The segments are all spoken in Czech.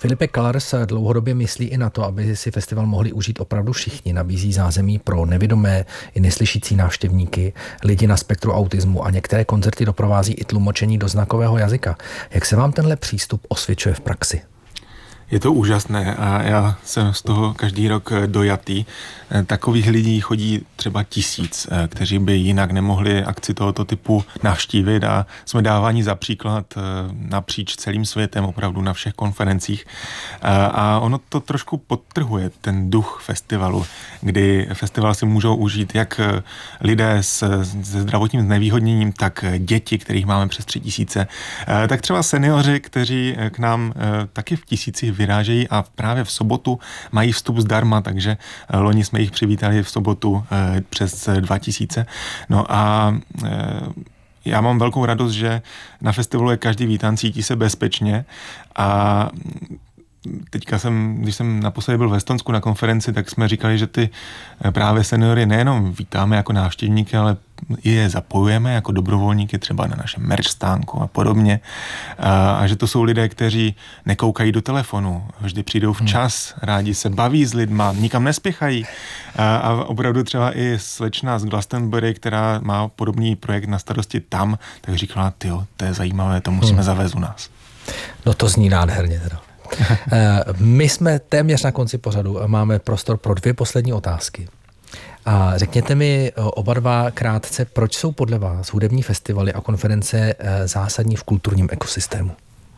Filipe Kalars dlouhodobě myslí i na to, aby si festival mohli užít opravdu všichni. Nabízí zázemí pro nevidomé i neslyšící návštěvníky, lidi na spektru autismu a některé koncerty doprovází i tlumočení do znakového jazyka. Jak se vám tenhle přístup osvědčuje v praxi? Je to úžasné a já jsem z toho každý rok dojatý. Takových lidí chodí třeba 1000, kteří by jinak nemohli akci tohoto typu navštívit a jsme dáváni za příklad napříč celým světem, opravdu na všech konferencích. A ono to trošku podtrhuje ten duch festivalu, kdy festival si můžou užít jak lidé se zdravotním znevýhodněním, tak děti, kterých máme přes 3000, tak třeba seniori, kteří k nám taky v tisících vyrážejí a právě v sobotu mají vstup zdarma, takže loni jsme jich přivítali v sobotu přes 2000. No a já mám velkou radost, že na festivalu je každý vítán, cítí se bezpečně a teďka když jsem naposledy byl v Estonsku na konferenci, tak jsme říkali, že ty právě seniory nejenom vítáme jako návštěvníky, ale i je zapojujeme jako dobrovolníky třeba na našem merch stánku a podobně. A že to jsou lidé, kteří nekoukají do telefonu, vždy přijdou včas, rádi se baví s lidma, nikam nespěchají. A opravdu třeba i slečna z Glastonbury, která má podobný projekt na starosti tam, tak říkala, tyjo, to je zajímavé, to musíme zavést u nás. No to zní nádherně teda. My jsme téměř na konci pořadu a máme prostor pro 2 poslední otázky. A řekněte mi oba dva krátce, proč jsou podle vás hudební festivaly a konference zásadní v kulturním ekosystému?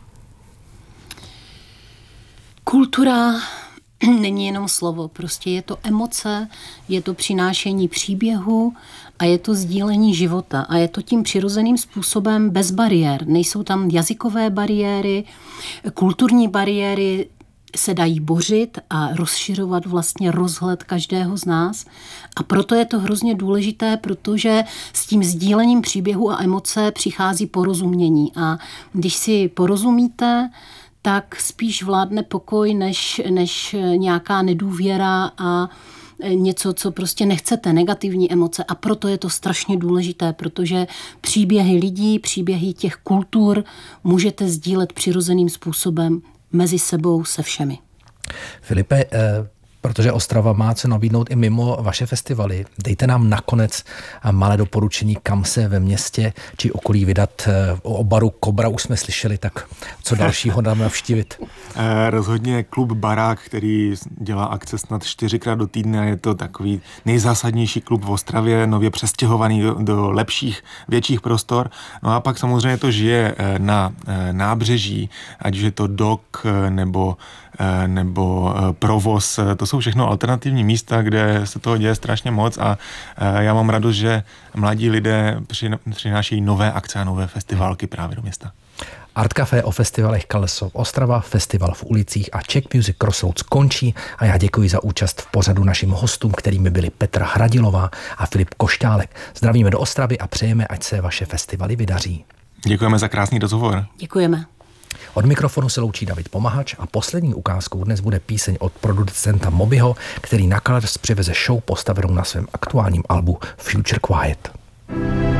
Kultura není jenom slovo, prostě je to emoce, je to přinášení příběhu a je to sdílení života a je to tím přirozeným způsobem bez bariér. Nejsou tam jazykové bariéry, kulturní bariéry se dají bořit a rozšiřovat vlastně rozhled každého z nás. A proto je to hrozně důležité, protože s tím sdílením příběhu a emoce přichází porozumění. A když si porozumíte, tak spíš vládne pokoj, než nějaká nedůvěra a něco, co prostě nechcete, negativní emoce. A proto je to strašně důležité, protože příběhy lidí, příběhy těch kultur můžete sdílet přirozeným způsobem mezi sebou se všemi. Filipe, protože Ostrava má co nabídnout i mimo vaše festivaly, dejte nám nakonec malé doporučení, kam se ve městě či okolí vydat. O baru Kobra už jsme slyšeli, tak co dalšího dáme navštívit? Rozhodně klub Barák, který dělá akce snad 4krát do týdne a je to takový nejzásadnější klub v Ostravě, nově přestěhovaný do lepších, větších prostor. No a pak samozřejmě to žije na nábřeží, ať už je to Dok nebo Provoz. To jsou všechno alternativní místa, kde se toho děje strašně moc a já mám radost, že mladí lidé přinášejí nové akce a nové festivalky právě do města. Art Café o festivalech Kalesov Ostrava, festival v ulicích a Czech Music Crossroads končí a já děkuji za účast v pořadu našim hostům, kterými byli Petra Hradilová a Filip Košťálek. Zdravíme do Ostravy a přejeme, ať se vaše festivaly vydaří. Děkujeme za krásný rozhovor. Děkujeme. Od mikrofonu se loučí David Pomahač a poslední ukázkou dnes bude píseň od producenta Mobyho, který na Colors přiveze show postavenou na svém aktuálním albu Future Quiet.